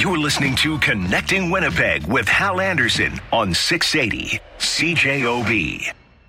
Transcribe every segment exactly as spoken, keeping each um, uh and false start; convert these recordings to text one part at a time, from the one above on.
You're listening to Connecting Winnipeg with Hal Anderson on six eighty C J O B.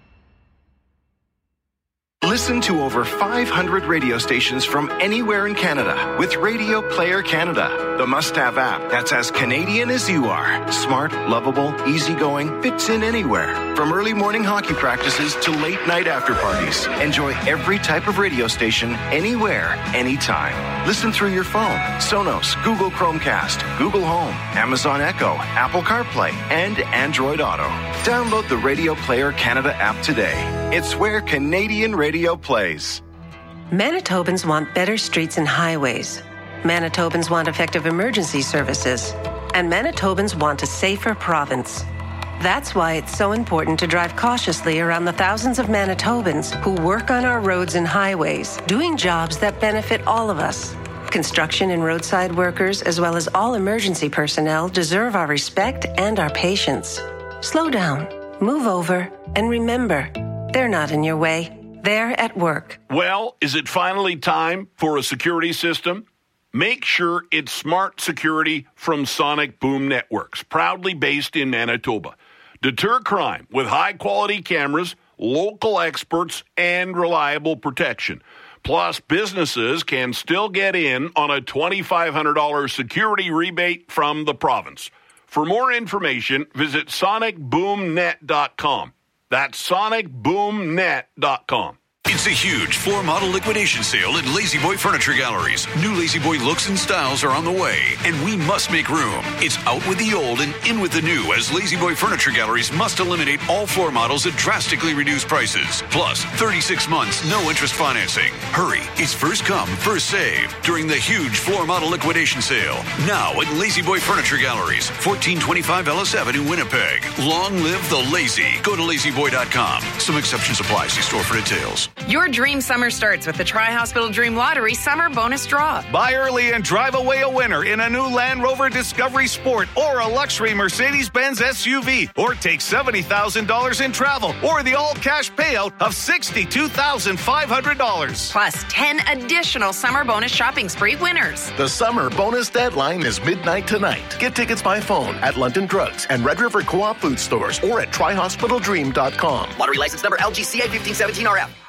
Listen to over five hundred radio stations from anywhere in Canada with Radio Player Canada, the must-have app that's as Canadian as you are. Smart, lovable, easygoing, fits in anywhere. From early morning hockey practices to late night after parties. Enjoy every type of radio station, anywhere, anytime. Listen through your phone, Sonos, Google Chromecast, Google Home, Amazon Echo, Apple CarPlay, and Android Auto. Download the Radio Player Canada app today. It's where Canadian radio plays. Manitobans want better streets and highways. Manitobans want effective emergency services. And Manitobans want a safer province. That's why it's so important to drive cautiously around the thousands of Manitobans who work on our roads and highways, doing jobs that benefit all of us. Construction and roadside workers, as well as all emergency personnel, deserve our respect and our patience. Slow down, move over, and remember, they're not in your way. They're at work. Well, is it finally time for a security system? Make sure it's smart security from Sonic Boom Networks, proudly based in Manitoba. Deter crime with high-quality cameras, local experts, and reliable protection. Plus, businesses can still get in on a twenty-five hundred dollars security rebate from the province. For more information, visit sonic boom net dot com. That's sonic boom net dot com. It's a huge floor-model liquidation sale at La-Z-Boy Furniture Galleries. New La-Z-Boy looks and styles are on the way, and we must make room. It's out with the old and in with the new, as La-Z-Boy Furniture Galleries must eliminate all floor models at drastically reduced prices. Plus, thirty-six months, no interest financing. Hurry, it's first come, first save during the huge floor-model liquidation sale. Now at La-Z-Boy Furniture Galleries, fourteen twenty-five Ellis Avenue, Winnipeg. Long live the lazy. Go to lazy boy dot com. Some exceptions apply. See store for details. Your dream summer starts with the Tri-Hospital Dream Lottery Summer Bonus Draw. Buy early and drive away a winner in a new Land Rover Discovery Sport or a luxury Mercedes-Benz S U V, or take seventy thousand dollars in travel or the all-cash payout of sixty-two thousand five hundred dollars. Plus ten additional summer bonus shopping spree winners. The summer bonus deadline is midnight tonight. Get tickets by phone at London Drugs and Red River Co-op food stores or at tri hospital dream dot com. Lottery license number L G C A fifteen seventeen R F.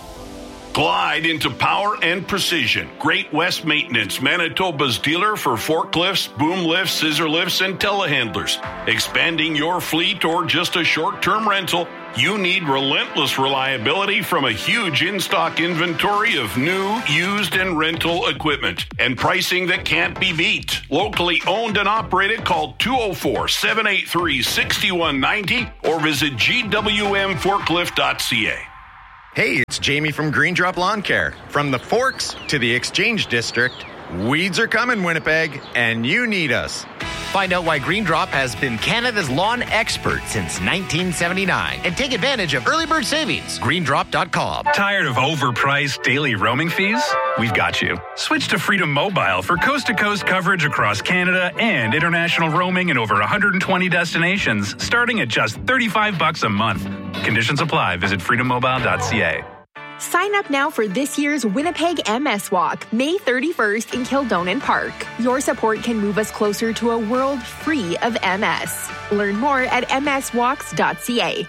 Glide into power and precision. Great West Maintenance, Manitoba's dealer for forklifts, boom lifts, scissor lifts, and telehandlers. Expanding your fleet or just a short-term rental, you need relentless reliability from a huge in-stock inventory of new, used, and rental equipment. And pricing that can't be beat. Locally owned and operated, call two oh four, seven eight three, six one nine oh or visit G W M forklift dot C A. Hey, it's Jamie from Green Drop Lawn Care. From the Forks to the Exchange District, weeds are coming, Winnipeg, and you need us. Find out why Green Drop has been Canada's lawn expert since nineteen seventy-nine and take advantage of early bird savings. green drop dot com. Tired of overpriced daily roaming fees? We've got you. Switch to Freedom Mobile for coast-to-coast coverage across Canada and international roaming in over one hundred twenty destinations, starting at just thirty-five bucks a month. Conditions apply. Visit freedom mobile dot c a. Sign up now for this year's Winnipeg M S Walk, May thirty-first in Kildonan Park. Your support can move us closer to a world free of M S. Learn more at m s walks dot c a.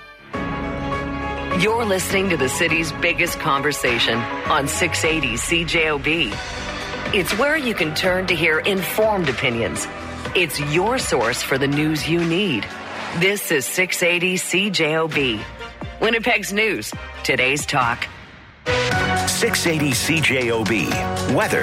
You're listening to the city's biggest conversation on six eighty C J O B. It's where you can turn to hear informed opinions. It's your source for the news you need. This is six eighty C J O B. Winnipeg's news, today's talk. six eighty C J O B. Weather.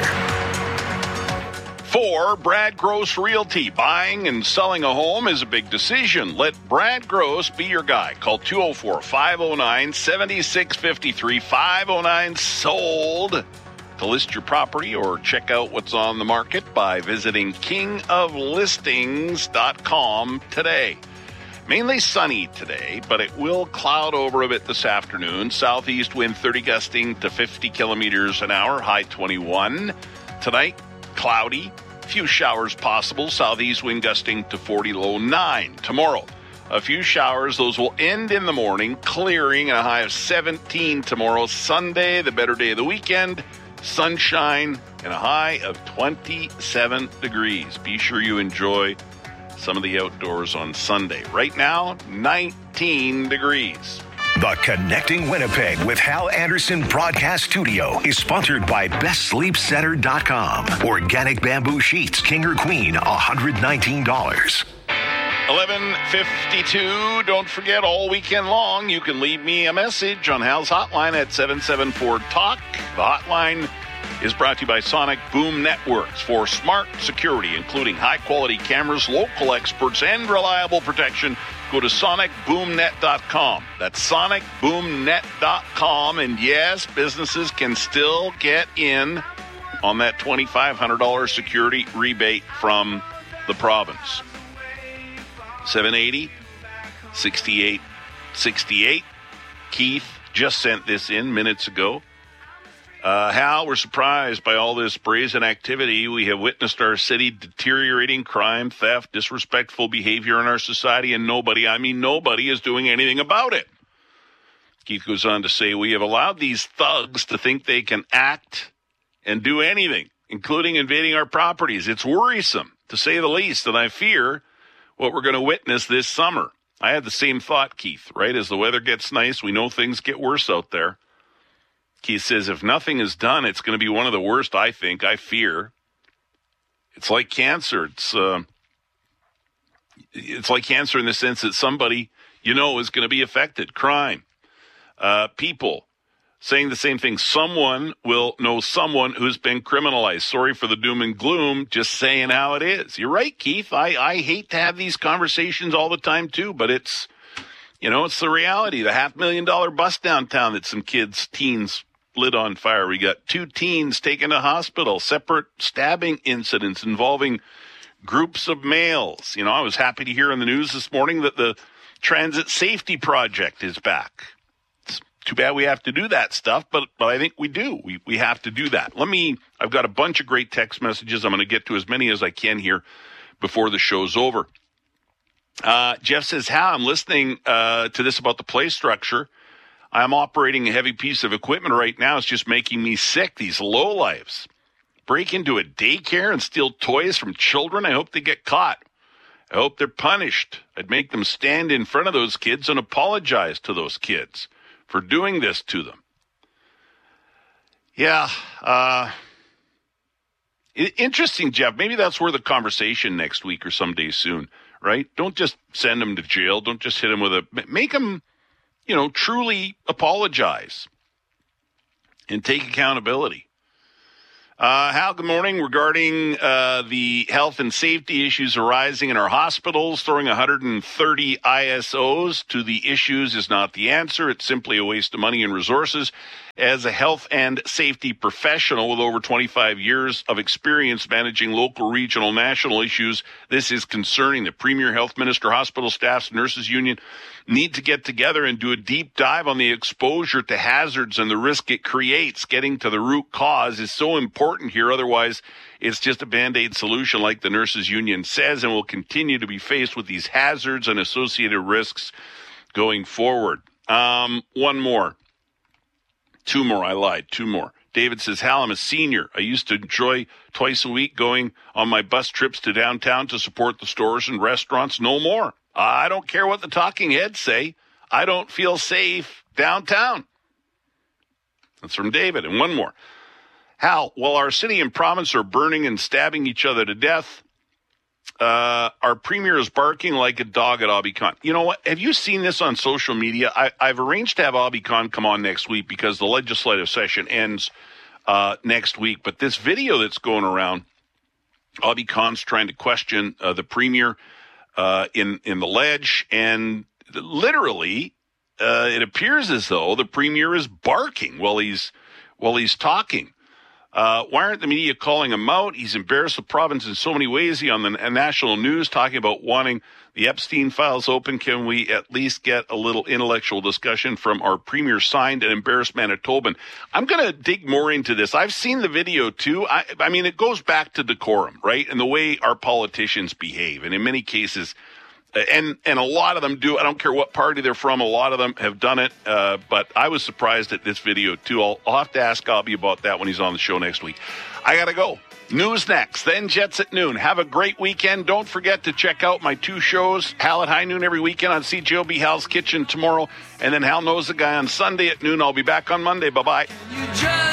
For Brad Gross Realty, buying and selling a home is a big decision. Let Brad Gross be your guy. Call two oh four, five oh nine, seven six five three, five oh nine, sold. To list your property or check out what's on the market by visiting king of listings dot com today. Mainly sunny today, but it will cloud over a bit this afternoon. Southeast wind thirty gusting to fifty kilometers an hour, high twenty-one. Tonight, cloudy, few showers possible. Southeast wind gusting to forty, low nine. Tomorrow, a few showers. Those will end in the morning, clearing, a high of seventeen tomorrow. Sunday, the better day of the weekend, sunshine, and a high of twenty-seven degrees. Be sure you enjoy some of the outdoors on Sunday. Right now, nineteen degrees. The Connecting Winnipeg with Hal Anderson broadcast studio is sponsored by best sleep center dot com. Organic bamboo sheets, king or queen, one hundred nineteen dollars. eleven fifty-two. Don't forget, all weekend long, you can leave me a message on Hal's hotline at seven seven four talk. The hotline is brought to you by Sonic Boom Networks for smart security, including high-quality cameras, local experts, and reliable protection. Go to sonic boom net dot com. That's sonic boom net dot com. And yes, businesses can still get in on that twenty-five hundred dollars security rebate from the province. seven eighty, sixty-eight sixty-eight. Keith just sent this in minutes ago. Uh, Hal, we're surprised by all this brazen activity. We have witnessed our city deteriorating, crime, theft, disrespectful behavior in our society, and nobody, I mean nobody, is doing anything about it. Keith goes on to say, we have allowed these thugs to think they can act and do anything, including invading our properties. It's worrisome, to say the least, and I fear what we're going to witness this summer. I had the same thought, Keith, right? As the weather gets nice, we know things get worse out there. Keith says, if nothing is done, it's going to be one of the worst, I think, I fear. It's like cancer. It's uh, it's like cancer in the sense that somebody, you know, is going to be affected. Crime. Uh, people saying the same thing. Someone will know someone who's been criminalized. Sorry for the doom and gloom, just saying how it is. You're right, Keith. I, I hate to have these conversations all the time, too, but it's, you know, it's the reality. The half million dollar bus downtown that some kids, teens, lit on fire. We got two teens taken to hospital, separate stabbing incidents involving groups of males. You know, I was happy to hear in the news this morning that the Transit Safety Project is back. It's too bad we have to do that stuff, but, but I think we do. We, we have to do that. Let me, I've got a bunch of great text messages. I'm going to get to as many as I can here before the show's over. Uh, Jeff says, Hal, I'm listening uh, to this about the play structure. I'm operating a heavy piece of equipment right now. It's just making me sick. These lowlifes break into a daycare and steal toys from children. I hope they get caught. I hope they're punished. I'd make them stand in front of those kids and apologize to those kids for doing this to them. Yeah. Uh, interesting, Jeff. Maybe that's where the conversation next week or someday soon, right? Don't just send them to jail. Don't just hit them with a, make them, you know, truly apologize and take accountability. Uh, Hal, good morning. Regarding uh, the health and safety issues arising in our hospitals, throwing one hundred thirty I S Os to the issues is not the answer. It's simply a waste of money and resources. As a health and safety professional with over twenty-five years of experience managing local, regional, national issues, this is concerning. The Premier, Health Minister, hospital staffs, nurses union need to get together and do a deep dive on the exposure to hazards and the risk it creates. Getting to the root cause is so important here. Otherwise, it's just a Band-Aid solution like the nurses union says, and we'll continue to be faced with these hazards and associated risks going forward. Um, one more. Two more. I lied. Two more. David says, Hal, I'm a senior. I used to enjoy twice a week going on my bus trips to downtown to support the stores and restaurants. No more. I don't care what the talking heads say. I don't feel safe downtown. That's from David. And one more. Hal, while our city and province are burning and stabbing each other to death, uh, our premier is barking like a dog at Aubicon. You know what? Have you seen this on social media? I, I've arranged to have Aubicon come on next week because the legislative session ends uh, next week. But this video that's going around, Aubicon's trying to question uh, the premier uh, in, in the ledge, and literally uh, it appears as though the premier is barking while he's while he's talking. Uh, why aren't the media calling him out? He's embarrassed the province in so many ways. He on the national news talking about wanting the Epstein files open. Can we at least get a little intellectual discussion from our premier signed and embarrassed Manitoban? I'm going to dig more into this. I've seen the video too. I, I mean, it goes back to decorum, right? And the way our politicians behave. And in many cases, And and a lot of them do. I don't care what party they're from. A lot of them have done it. Uh, but I was surprised at this video, too. I'll, I'll have to ask Abby about that when he's on the show next week. I got to go. News next, then Jets at noon. Have a great weekend. Don't forget to check out my two shows, Hal at High Noon every weekend on C J O B, Hal's Kitchen tomorrow, and then Hal Knows the Guy on Sunday at noon. I'll be back on Monday. Bye-bye.